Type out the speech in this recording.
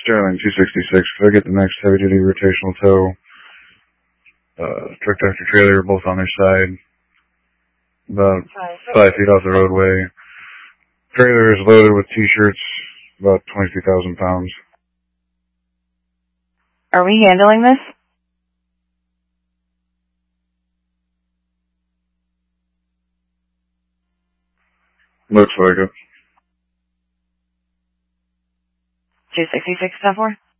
Sterling 266. Could I get the next heavy duty rotational tow? Truck tractor trailer, both on their side. About 5 feet off the roadway. Trailer is loaded with t-shirts, about 22,000 pounds. Are we handling this? Looks like it. 266, 10-4?